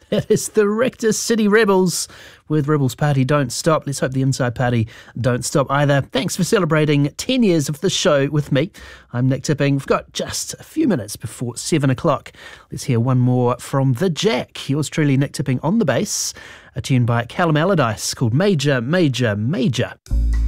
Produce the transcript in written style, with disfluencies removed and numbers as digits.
It is the Rector City Rebels with Rebels Party Don't Stop. Let's hope the Inside Party don't stop either. Thanks for celebrating 10 years of the show with me. I'm Nick Tipping. We've got just a few minutes before 7 o'clock. Let's hear one more from The Jack. Yours truly, Nick Tipping on the bass. A tune by Callum Allardyce called Major, Major, Major.